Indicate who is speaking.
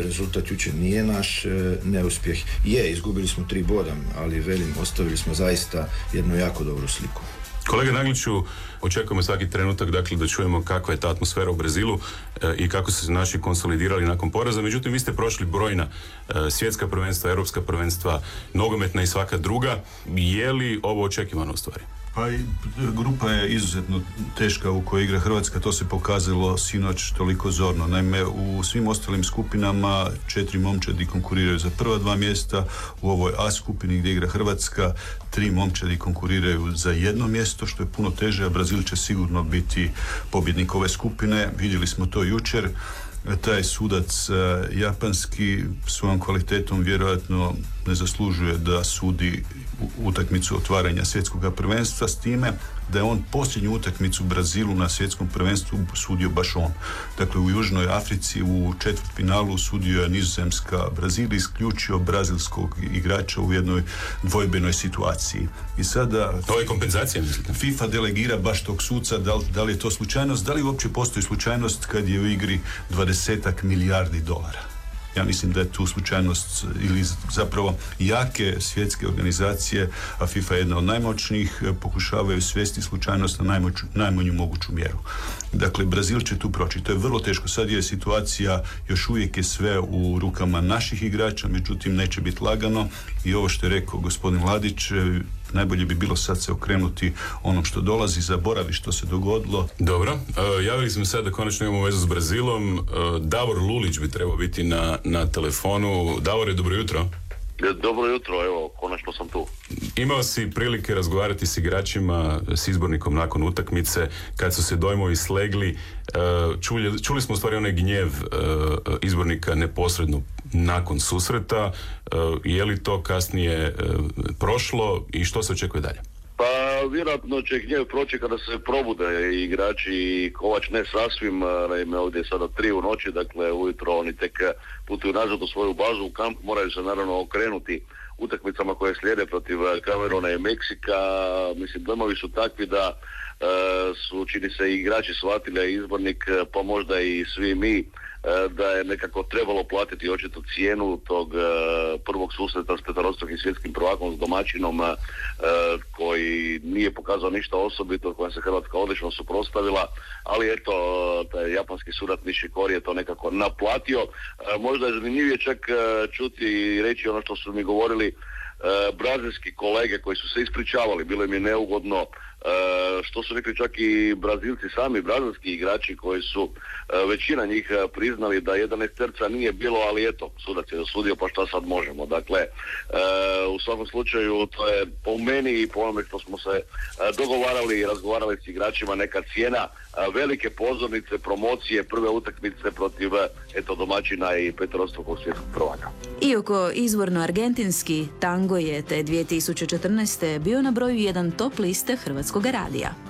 Speaker 1: rezultat jučer nije naš neuspjeh. Izgubili smo 3 boda, ali velim, ostavili smo zaista jednu jako dobru sliku.
Speaker 2: Kolega Nagliću, očekujemo svaki trenutak dakle, da čujemo kakva je ta atmosfera u Brazilu i kako su se naši konsolidirali nakon poraza. Međutim, vi ste prošli brojna svjetska prvenstva, europska prvenstva, nogometna i svaka druga. Je li ovo očekivano u stvari?
Speaker 3: Pa i grupa je izuzetno teška u kojoj igra Hrvatska, to se pokazalo sinoć toliko zorno. Naime, u svim ostalim skupinama 4 momčadi konkuriraju za prva 2 mjesta, u ovoj A skupini gdje igra Hrvatska 3 momčadi konkuriraju za 1 mjesto, što je puno teže, a Brazil će sigurno biti pobjednik ove skupine. Vidjeli smo to jučer. Taj sudac japanski svojom kvalitetom vjerojatno ne zaslužuje da sudi utakmicu otvaranja svjetskog prvenstva, s time da je on posljednju utakmicu Brazilu na svjetskom prvenstvu sudio baš on. Dakle, u Južnoj Africi u četvrtfinalu sudio je Nizozemska. Brazil isključio brazilskog igrača u jednoj dvojbenoj situaciji. I sada
Speaker 2: to je kompenzacija, mislite?
Speaker 3: FIFA delegira baš tog suca, da li je to slučajnost, da li uopće postoji slučajnost kad je u igri 20 milijardi dolara. Ja mislim da je tu slučajnost ili zapravo jake svjetske organizacije, a FIFA je jedna od najmoćnijih, pokušavaju svesti slučajnost na najmanju moguću mjeru. Dakle, Brazil će tu proći. To je vrlo teško. Sad je situacija, još uvijek je sve u rukama naših igrača, međutim neće biti lagano i ovo što je rekao gospodin Ladić, najbolje bi bilo sad se okrenuti onom što dolazi, zaboravi što se dogodilo.
Speaker 2: Dobro, javili smo sad da konačno imamo vezu s Brazilom. Davor Lulić bi trebao biti na telefonu. Davore, dobro jutro.
Speaker 4: Dobro jutro, evo, konačno sam tu.
Speaker 2: Imao si prilike razgovarati s igračima, s izbornikom nakon utakmice, kad su se dojmovi slegli. Čuli smo u stvari onaj gnjev izbornika neposredno nakon susreta. Je li to kasnije prošlo i što se očekuje dalje?
Speaker 4: Pa vjerojatno će gnjev proći kada se probude igrači i Kovač ne sasvim, naime ovdje je sada 3 u noći, dakle ujutro oni tek putuju nazad u svoju bazu u kamp, moraju se naravno okrenuti utakmicama koje slijede protiv Kameruna i Meksika. Mislim, dojmovi su takvi da su, čini se, i igrači shvatili, a izbornik, pa možda i svi mi, da je nekako trebalo platiti očito cijenu tog prvog susreta s petorostrukim svjetskim prvakom, s domaćinom koji nije pokazao ništa osobito, kojem se Hrvatska odlično suprotstavila, ali eto, taj japanski surat Nishikori je to nekako naplatio. Možda je zanimljivije čak čuti i reći ono što su mi govorili brazilski kolege koji su se ispričavali, bilo im je neugodno, što su rekli čak i Brazilci sami, brazilski igrači koji su većina njih priznali da 11 nije bilo, ali eto, sudac je dosudio, pa šta sad možemo. Dakle, u svakom slučaju to je po meni i po onome što smo se dogovarali i razgovarali s igračima neka cijena velike pozornice, promocije, prve utakmice protiv domaćina i petorostrukog svjetskog prvaka.
Speaker 5: Iako izvorno argentinski, tango je te 2014. bio na broju 1 top liste Hrvatskog radija.